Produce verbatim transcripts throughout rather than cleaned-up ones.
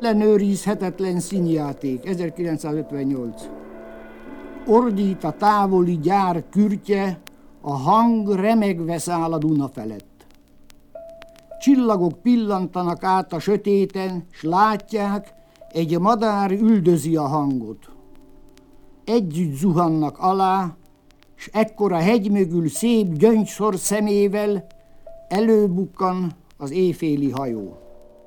ellenőrizhetetlen színjáték, ezerkilencszázötvennyolc. Ordít a távoli gyár kürtye, a hang remegve száll a Duna felett. Csillagok pillantanak át a sötéten, s látják, egy madár üldözi a hangot. Együtt zuhannak alá, s ekkor a hegy mögül szép gyöngyszor szemével előbukkan az éjféli hajó.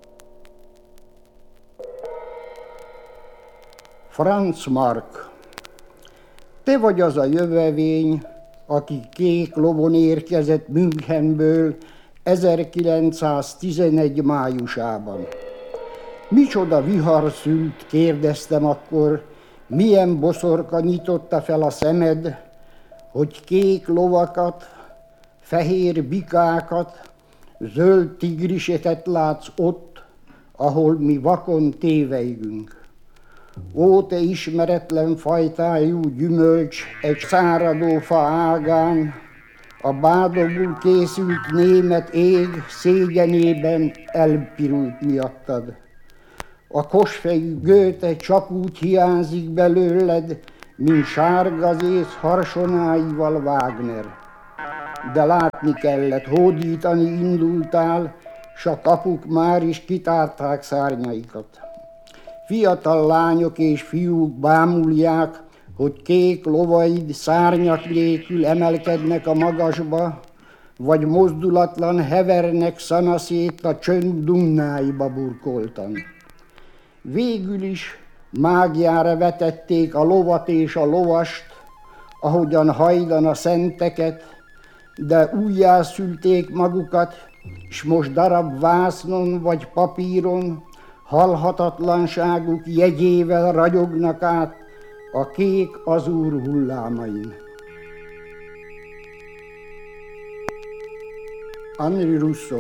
Franz Marc. Te vagy az a jövevény, aki kék lovon érkezett Münchenből ezerkilencszáztizenegy májusában. Micsoda vihar szült, kérdeztem akkor, milyen boszorka nyitotta fel a szemed, hogy kék lovakat, fehér bikákat, zöld tigriseket látsz ott, ahol mi vakon téveigünk. Ó, te ismeretlen fajtájú gyümölcs egy száradó fa ágán, a bádogul készült német ég szégyenében elpirult miattad. A kosfejű Goethe csak úgy hiányzik belőled, mint sárgazész harsonáival Wagner. De látni kellett, hódítani indultál, s a kapuk már is kitárták szárnyaikat. Fiatal lányok és fiúk bámulják, hogy kék lovaid szárnyak nélkül emelkednek a magasba, vagy mozdulatlan hevernek szanaszét a csönd dumnáiba burkoltan. Végül is mágiára vetették a lovat és a lovast, ahogyan hajdan a szenteket, de újjászülték magukat, s most darab vásznon vagy papíron halhatatlanságuk jegyével ragyognak át a kék azúr hullámain. Henri Rousseau.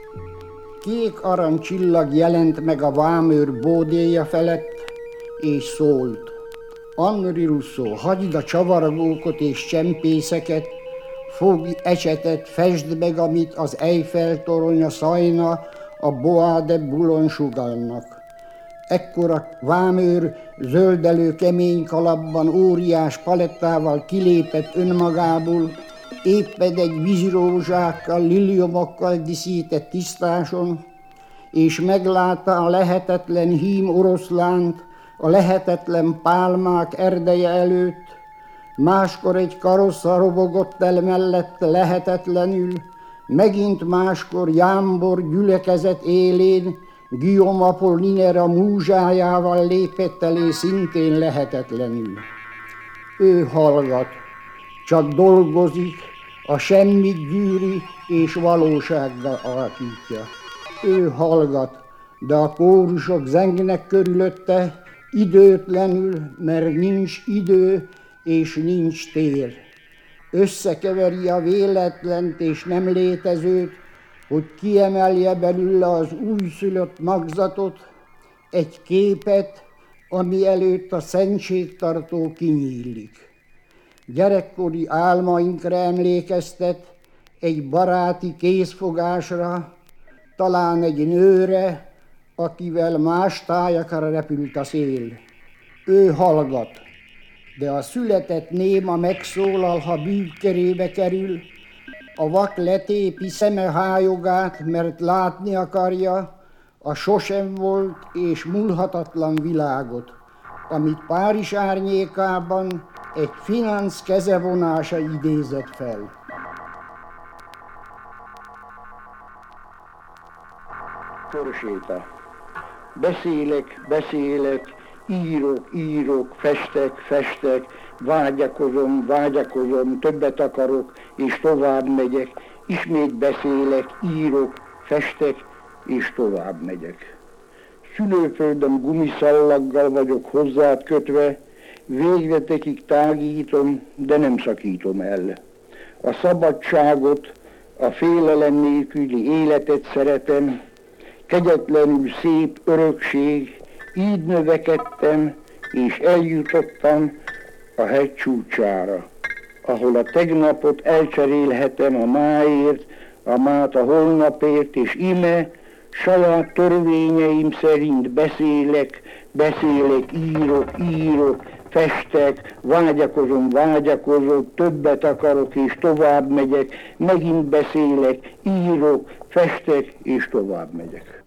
Kék aranycsillag jelent meg a vámőr bódéja felett, és szólt: Henri Rousseau, hagyd a csavargókot és csempészeket, fogj ecsetet, fesd meg, amit az Eiffel torony a szajna a Bois de Boulogne sugallnak. Ekkor a vámőr zöldelő kemény kalapban óriás palettával kilépett önmagából, éppen egy vízrózsákkal, liliomokkal díszített tisztáson, és meglátta a lehetetlen hím oroszlánt a lehetetlen pálmák erdeje előtt, máskor egy karossza robogott el mellette lehetetlenül, megint máskor jámbor gyülekezet élén Guillaume Apollinaire a múzsájával lépett elé szintén lehetetlenül. Ő hallgat, csak dolgozik, a semmit gyűri és valósággal alakítja. Ő hallgat, de a kórusok zengnek körülötte időtlenül, mert nincs idő és nincs tér. Összekeveri a véletlent és nem létezőt, hogy kiemelje belőle az újszülött magzatot, egy képet, ami előtt a szentségtartó kinyílik. Gyerekkori álmainkra emlékeztet, egy baráti kézfogásra, talán egy nőre, akivel más tájakra repült a szél. Ő hallgat, de a született néma megszólal, ha bűvkerébe kerül, a vak letépi szeme hájogát, mert látni akarja a sosem volt és múlhatatlan világot, amit Párizs árnyékában egy finansz kezevonása idézett fel. Körséta. Beszélek, beszélek, írok, írok, festek, festek, vágyakozom, vágyakozom, többet akarok, és tovább megyek, ismét beszélek, írok, festek, és tovább megyek. Szülőföldöm gumiszallaggal vagyok hozzád kötve, végletekig tágítom, de nem szakítom el. A szabadságot, a félelem nélküli életet szeretem, kegyetlenül szép örökség, így növekedtem, és eljutottam a hegy csúcsára, ahol a tegnapot elcserélhetem a máért, a mát a holnapért, és ime saját törvényeim szerint beszélek, beszélek, írok, írok, festek, vágyakozom, vágyakozok, többet akarok és tovább megyek, megint beszélek, írok, festek és tovább megyek.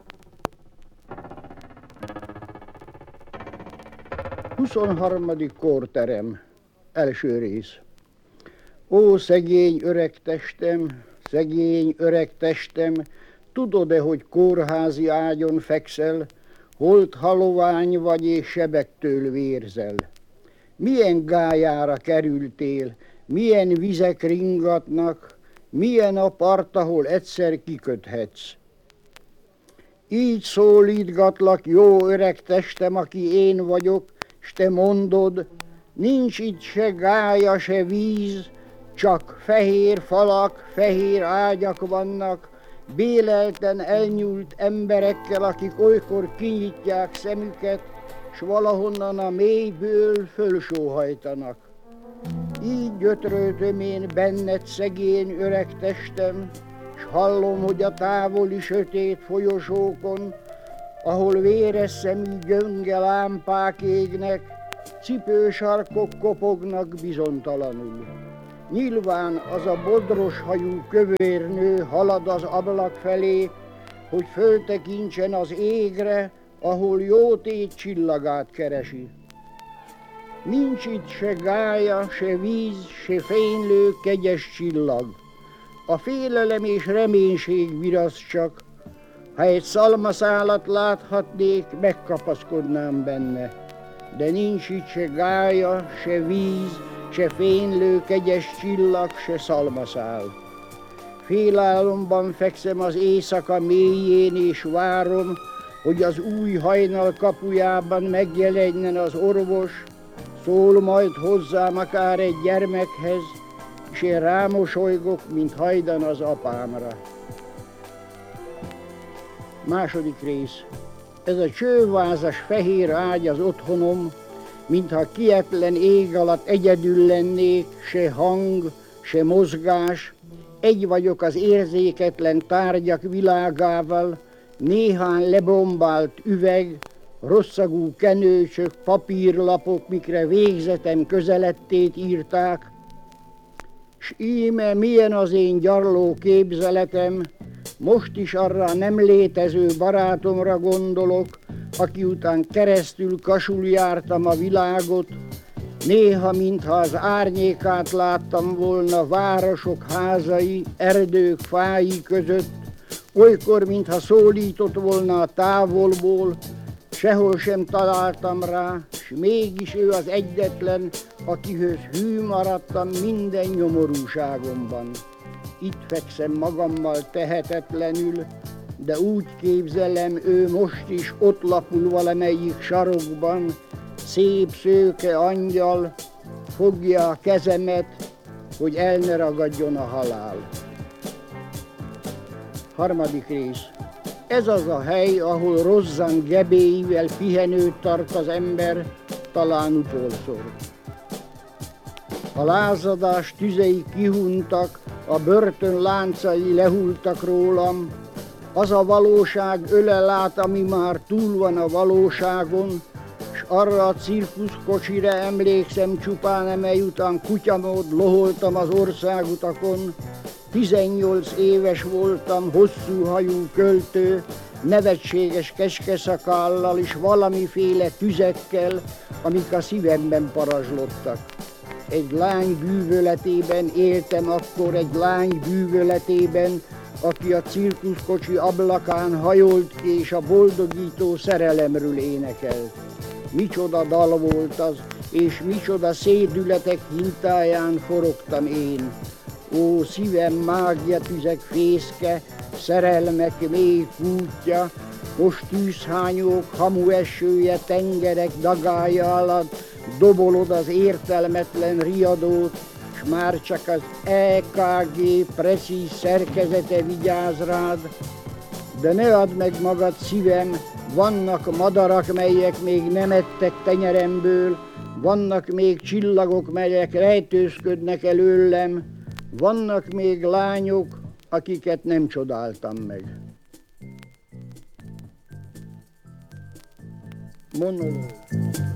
huszonharmadik korterem, első rész. Ó, szegény öreg testem, szegény öreg testem, tudod-e, hogy kórházi ágyon fekszel, holt halovány vagy és sebektől vérzel? Milyen gályára kerültél, milyen vizek ringatnak, milyen a part, ahol egyszer kiköthetsz. Így szólítgatlak, jó öreg testem, aki én vagyok, s te mondod, nincs itt se gálya, se víz, csak fehér falak, fehér ágyak vannak, bélelten elnyúlt emberekkel, akik olykor kinyitják szemüket, s valahonnan a mélyből fölsóhajtanak. Így gyötröltöm én benned, szegény öreg testem, s hallom, hogy a távoli sötét folyosókon, ahol véres szemű gyönge lámpák égnek, cipősarkok kopognak bizonytalanul. Nyilván az a bodros hajú kövérnő halad az ablak felé, hogy föltekintsen az égre, ahol jótét csillagát keresi. Nincs itt se gálya, se víz, se fénylő kegyes csillag. A félelem és reménység virasz csak. Ha egy szalmaszálat láthatnék, megkapaszkodnám benne. De nincs itt se gálya, se víz, se fénylő kegyes csillag, se szalmaszál. Félálomban fekszem az éjszaka mélyén, és várom, hogy az új hajnal kapujában megjelenjen az orvos, szól majd hozzám akár egy gyermekhez, és én rámosolygok, mint hajdan az apámra. Második rész. Ez a csővázas fehér ágy az otthonom, mintha kietlen ég alatt egyedül lennék, se hang, se mozgás, egy vagyok az érzéketlen tárgyak világával, néhány lebombált üveg, rosszagú kenőcsök, papírlapok, mikre végzetem közelettét írták, s íme milyen az én gyarló képzeletem, most is arra nem létező barátomra gondolok, aki után keresztül kasul jártam a világot, néha, mintha az árnyékát láttam volna városok házai, erdők fái között, olykor, mintha szólított volna a távolból, sehol sem találtam rá, s mégis ő az egyetlen, akihöz hű maradtam minden nyomorúságomban. Itt fekszem magammal tehetetlenül, de úgy képzelem, ő most is ott lapul valamelyik sarokban, szép szőke angyal, fogja a kezemet, hogy el ne ragadjon a halál. Harmadik rész. Ez az a hely, ahol rozzan gebéivel pihenőt tart az ember, talán utolszor. A lázadás tüzei kihuntak, a börtön láncai lehultak rólam, az a valóság ölel át, ami már túl van a valóságon, s arra a cirkuszkocsira emlékszem csupán, amely után kutyamód loholtam az országutakon. Tizennyolc éves voltam, hosszú hajú költő, nevetséges keskeszakállal és valamiféle tüzekkel, amik a szívemben parazslottak. Egy lány bűvöletében éltem akkor, egy lány bűvöletében, aki a cirkuszkocsi ablakán hajolt ki, és a boldogító szerelemről énekelt. Micsoda dal volt az, és micsoda szédületek hintáján forogtam én. Ó, szívem mágia tüzek fészke, szerelmek mély kútja, most tűzhányók hamu esője, tengerek dagája alatt dobolod az értelmetlen riadót, s már csak az é ká gé precíz szerkezete vigyáz rád. De ne add meg magad, szívem, vannak madarak, melyek még nem ettek tenyeremből, vannak még csillagok, melyek rejtőzködnek előlem, vannak még lányok, akiket nem csodáltam meg. Monológ.